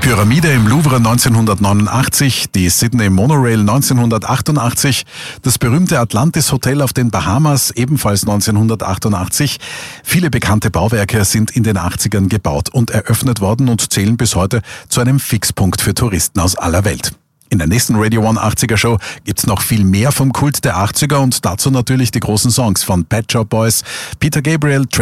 Pyramide im Louvre 1989, die Sydney Monorail 1988, das berühmte Atlantis Hotel auf den Bahamas ebenfalls 1988. Viele bekannte Bauwerke sind in den 80ern gebaut und eröffnet worden und zählen bis heute zu einem Fixpunkt für Touristen aus aller Welt. In der nächsten Radio One 80er Show gibt's noch viel mehr vom Kult der 80er und dazu natürlich die großen Songs von Pet Shop Boys, Peter Gabriel,